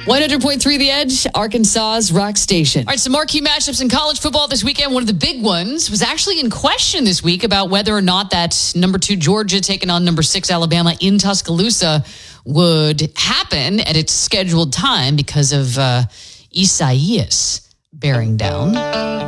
100.3 The Edge, Arkansas's rock station. All right, some marquee matchups in college football this weekend. One of the big ones was actually in question this week about whether or not that number 2 Georgia taking on number 6 Alabama in Tuscaloosa would happen at its scheduled time because of Isaias bearing down.